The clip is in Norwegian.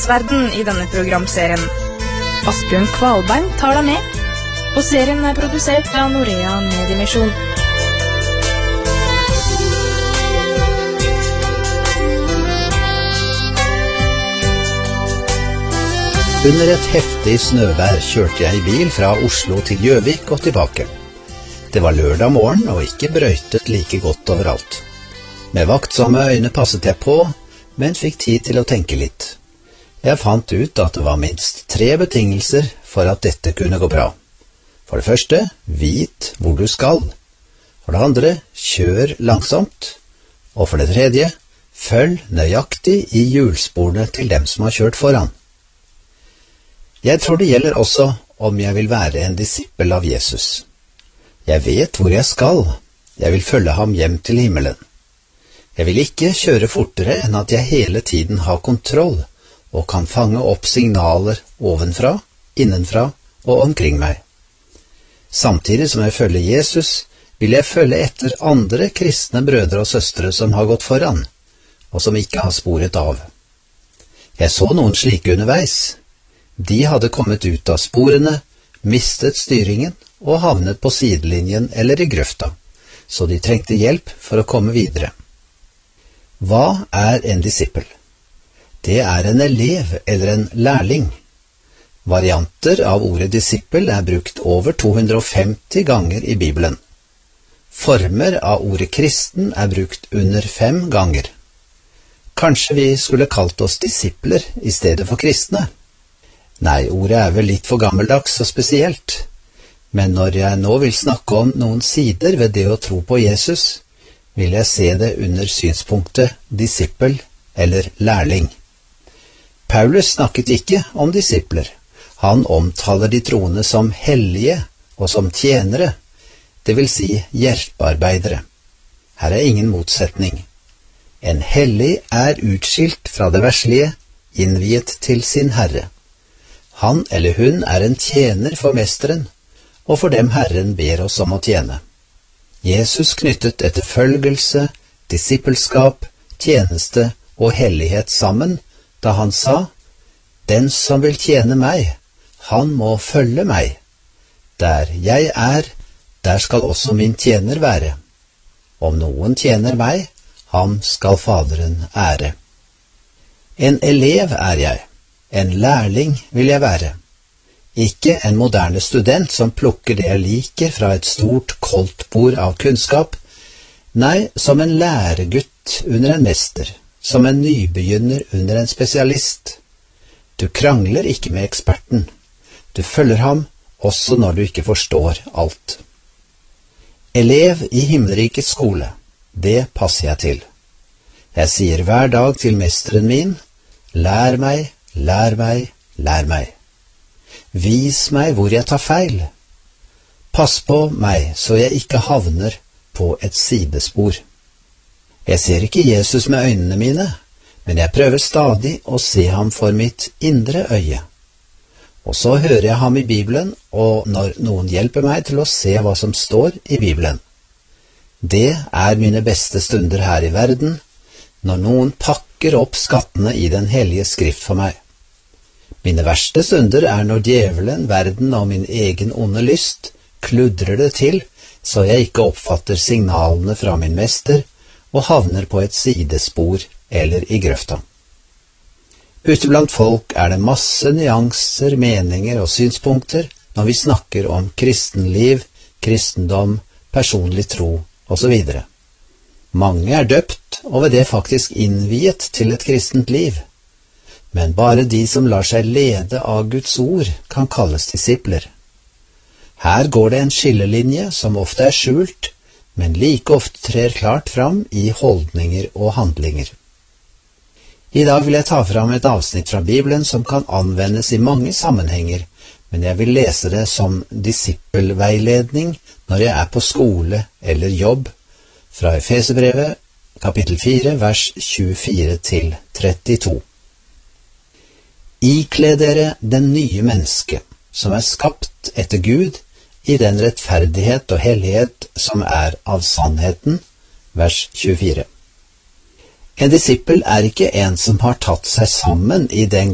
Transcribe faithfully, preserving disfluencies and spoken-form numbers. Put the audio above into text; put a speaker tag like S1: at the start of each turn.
S1: verden i denne programserien. Asbjørn Kvalbein tar deg med, og serien er produsert av Norea Mediemisjon.
S2: Under et heftig snøvær kjørte jeg i bil fra Oslo til Gjøvik og tilbake. Det var lørdag morgen og ikke brøytet like godt overalt. Med vaktsomme øyne passet jeg på, men fikk tid til å tenke litt. Jeg fant ut at det var minst tre betingelser for at dette kunne gå bra. For det første, vit hvor du skal. For det andre, kjør langsomt. Og for det tredje, følg nøyaktig i hjulsporene til dem som har kjørt foran. Jeg tror det gjelder også om jeg vil være en disippel av Jesus. Jeg vet hvor jeg skal. Jeg vil følge ham hjem til himmelen. Jeg vil ikke kjøre fortere enn at jeg hele tiden har kontroll og kan fange opp signaler ovenfra, innenfra og omkring meg. Samtidig som jeg følger Jesus, vil jeg følge etter andre kristne brødre og søstre som har gått foran, og som ikke har sporet av. Jeg så noen slike underveis. De hadde kommet ut av sporene, mistet styringen og havnet på sidelinjen eller i grøfta, så de trengte hjelp for å komme videre. Hva er en disippel? Det er en elev eller en lærling. Varianter av ordet disippel er brukt over to hundre og femti ganger i Bibelen. Former av ordet kristen er brukt under fem ganger. Kanskje vi skulle kalt oss disipler i stedet for kristne? Nei, ordet er vel litt for gammeldags og spesielt, men når jeg nå vil snakke om noen sider ved det å tro på Jesus, vil jeg se det under synspunktet disippel eller lærling. Paulus snakket ikke om disipler. Han omtaler de troende som hellige og som tjenere, det vil si hjelpearbeidere. Her er ingen motsetning. En hellig er utskilt fra det verslige, innviet til sin Herre. Han eller hun er en tjener for mesteren, og for dem Herren ber oss om å tjene. Jesus knyttet etterfølgelse, disippelskap, tjeneste og hellighet sammen, da han sa, «Den som vil tjene meg, han må følge meg. Der jeg er, der skal også min tjener være. Om noen tjener meg, han skal Faderen ære.» En elev er jeg. En lærling vil jeg være. Ikke en moderne student som plukker det jeg liker fra et stort koldtbord av kunnskap. Nei, som en læregutt under en mester, som en nybegynner under en spesialist. Du krangler ikke med eksperten. Du følger ham også når du ikke forstår alt. Elev i himmelrikets skole, det passer jeg til. Jeg sier hver dag til mesteren min, lær meg, lær meg, lær meg. Vis meg hvor jeg tar feil. Pass på meg så jeg ikke havner på et sidespor. Jeg ser ikke Jesus med øynene mine, men jeg prøver stadig å se ham for mitt indre øye. Og så hører jeg ham i Bibelen, og når noen hjelper meg til å se hva som står i Bibelen. Det er mine beste stunder her i verden, når noen pakker opp skattene i den hellige skrift for meg. Mine verste stunder er når djevelen, verden og min egen onde lyst kludrer det til, så jeg ikke oppfatter signalene fra min mester og havner på et sidespor eller i grøfta. Ute blant folk er det masse nyanser, meninger og synspunkter når vi snakker om kristenliv, kristendom, personlig tro og så videre. Mange er døpt og ved det faktisk innviet til et kristent liv. Men bare de som lar seg lede av Guds ord kan kalles disipler. Her går det en skillelinje som ofte er skjult, men like ofte trer klart fram i holdninger og handlinger. I dag vil jeg ta fram et avsnitt fra Bibelen som kan anvendes i mange sammenhenger, men jeg vil lese det som disippelveiledning når jeg er på skole eller jobb, fra Efeserbrevet, kapittel fire, vers tjuefire til trettito. Ikle dere den nye menneske, som er skapt etter Gud, i den rettferdighet og hellighet som er av sannheten, vers tjuefire. En disippel er ikke en som har tatt seg sammen i den